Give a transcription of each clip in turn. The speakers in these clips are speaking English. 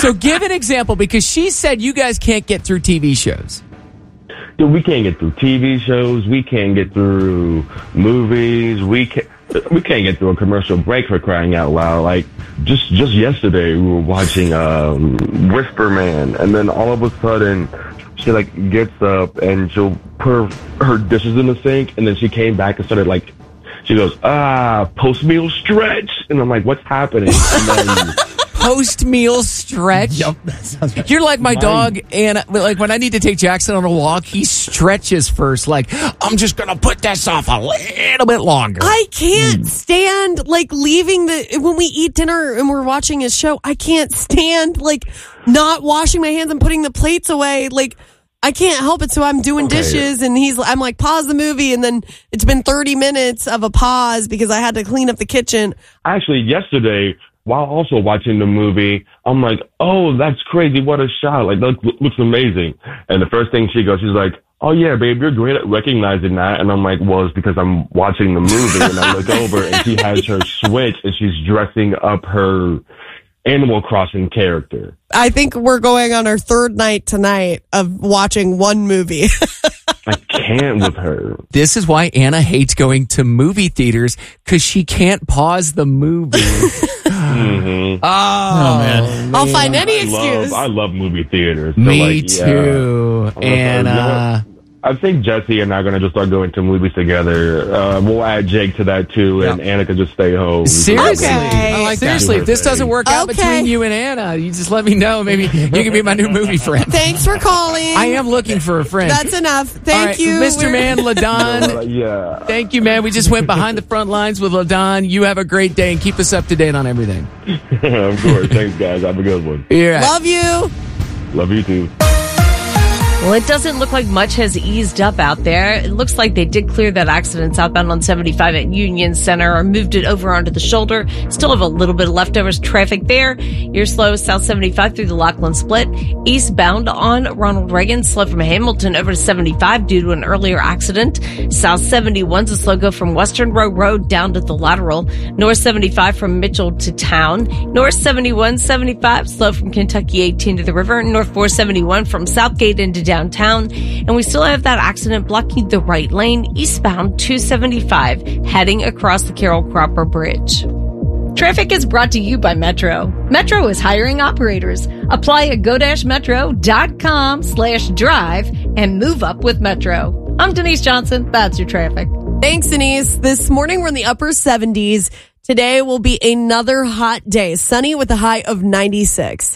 So give an example, because she said you guys can't get through TV shows. Dude, we can't get through TV shows. We can't get through movies. We can't get through a commercial break, for crying out loud. Like, just yesterday, we were watching Whisper Man, and then all of a sudden, she, like, gets up, and she'll put her dishes in the sink, and then she came back and started, like, she goes, post-meal stretch. And I'm like, what's happening? And then, post-meal stretch? Yep, that sounds right. You're like my dog, and like when I need to take Jackson on a walk, he stretches first. Like, I'm just going to put this off a little bit longer. I can't stand, like, leaving when we eat dinner and we're watching his show, I can't stand, like, not washing my hands and putting the plates away. Like, I can't help it, so I'm doing dishes, and I'm like, pause the movie, and then it's been 30 minutes of a pause because I had to clean up the kitchen. Actually, yesterday, while also watching the movie, I'm like, oh, that's crazy. What a shot. Like, that looks amazing. And the first thing she's like, oh, yeah, babe, you're great at recognizing that. And I'm like, well, it's because I'm watching the movie. And I look over, and she has her Switch, and she's dressing up her Animal Crossing character. I think we're going on our third night tonight of watching one movie. I can't with her. This is why Anna hates going to movie theaters, because she can't pause the movie. Mm-hmm. Oh, man. I'll find any excuse. I love movie theaters. So, me too. Anna. I think Jesse and I are going to just start going to movies together. We'll add Jake to that, too, and Anna can just stay home. Seriously. Okay. I like Seriously, if this doesn't work out between you and Anna, you just let me know. Maybe you can be my new movie friend. Thanks for calling. I am looking for a friend. That's enough. Thank you. Mr. Man, LaDon. Yeah. Thank you, man. We just went behind the front lines with LaDon. You have a great day, and keep us up to date on everything. Of course. Thanks, guys. Have a good one. Yeah. Love you. Love you, too. Well, it doesn't look like much has eased up out there. It looks like they did clear that accident southbound on 75 at Union Center, or moved it over onto the shoulder. Still have a little bit of leftovers traffic there. You're slow south 75 through the Lockland Split. Eastbound on Ronald Reagan, slow from Hamilton over to 75 due to an earlier accident. South 71's a slow go from Western Road down to the Lateral. North 75 from Mitchell to Town. North 71, 75 slow from Kentucky 18 to the river. North 471 from Southgate into downtown, and we still have that accident blocking the right lane eastbound 275 heading across the Carroll Cropper Bridge. Traffic is brought to you by Metro. Metro is hiring operators. Apply at go-metro.com/drive and move up with Metro. I'm Denise Johnson. That's your traffic. Thanks, Denise. This morning we're in the upper 70s. Today will be another hot day. Sunny with a high of 96.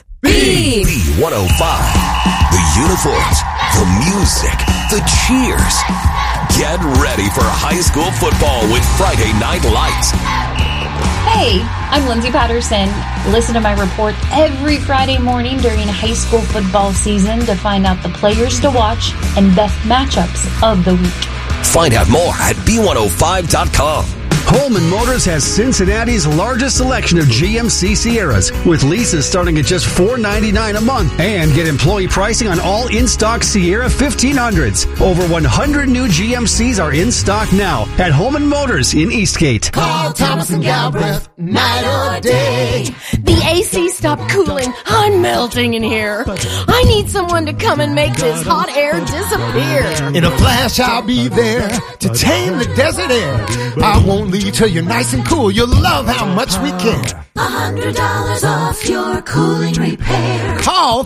B105. The uniforms, the music, the cheers. Get ready for high school football with Friday Night Lights. Hey, I'm Lindsay Patterson. Listen to my report every Friday morning during high school football season to find out the players to watch and best matchups of the week. Find out more at B105.com. Holman Motors has Cincinnati's largest selection of GMC Sierras, with leases starting at just $499 a month, and get employee pricing on all in-stock Sierra 1500s. Over 100 new GMCs are in stock now at Holman Motors in Eastgate. Call Thomas and Galbraith, night or day. The AC stopped cooling. I'm melting in here. I need someone to come and make this hot air disappear. In a flash, I'll be there to tame the desert air. I won't leave till you're nice and cool. You'll love how much we care. $100 off your cooling repair. Call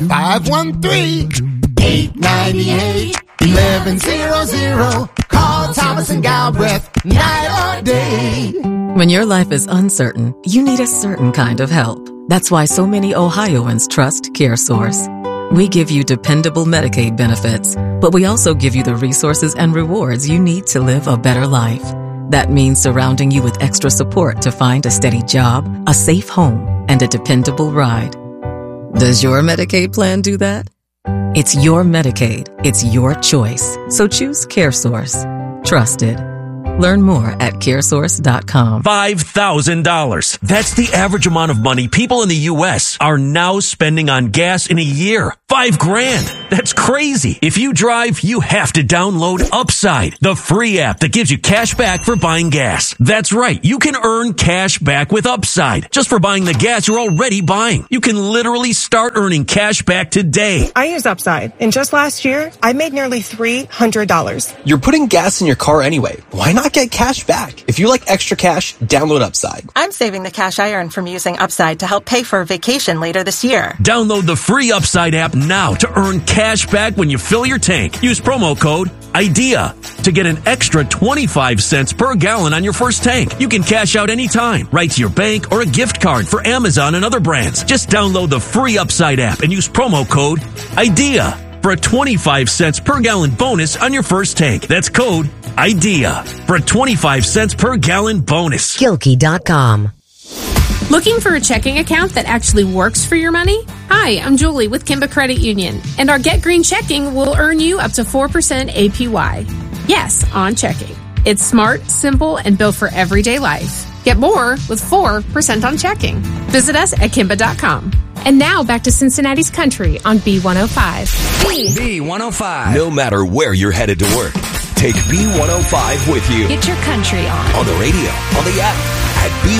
513-898-1100. Call Thomas and Galbraith, night or day. When your life is uncertain, you need a certain kind of help. That's why so many Ohioans trust CareSource. We give you dependable Medicaid benefits, but we also give you the resources and rewards you need to live a better life. That means surrounding you with extra support to find a steady job, a safe home, and a dependable ride. Does your Medicaid plan do that? It's your Medicaid. It's your choice. So choose CareSource. Trusted. Learn more at caresource.com. $5,000. That's the average amount of money people in the U.S. are now spending on gas in a year. $5,000. That's crazy. If you drive, you have to download Upside, the free app that gives you cash back for buying gas. That's right. You can earn cash back with Upside just for buying the gas you're already buying. You can literally start earning cash back today. I use Upside, and just last year, I made nearly $300. You're putting gas in your car anyway. Why not get cash back? If you like extra cash, download Upside. I'm saving the cash I earn from using Upside to help pay for a vacation later this year. Download the free Upside app now to earn cash back when you fill your tank. Use promo code IDEA to get an extra 25 cents per gallon on your first tank. You can cash out anytime, right to your bank or a gift card for Amazon and other brands. Just download the free Upside app and use promo code IDEA for a 25 cents per gallon bonus on your first tank. That's code IDEA for a 25 cents per gallon bonus. Gilkey.com. Looking for a checking account that actually works for your money? Hi, I'm Julie with Kimba Credit Union, and our Get Green checking will earn you up to 4% APY. Yes, on checking. It's smart, simple, and built for everyday life. Get more with 4% on checking. Visit us at Kimba.com. And now back to Cincinnati's Country on B105. B105. No matter where you're headed to work, take B105 with you. Get your country on. On the radio, on the app, at